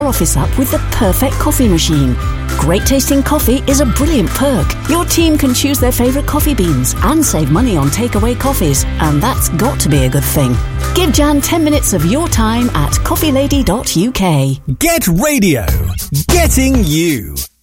office up with the perfect coffee machine. Great tasting coffee is a brilliant perk. Your team can choose their favourite coffee beans and save money on takeaway coffees, and that's got to be a good thing. Give Jan 10 minutes of your time at coffeelady.uk. Get radio. Getting you.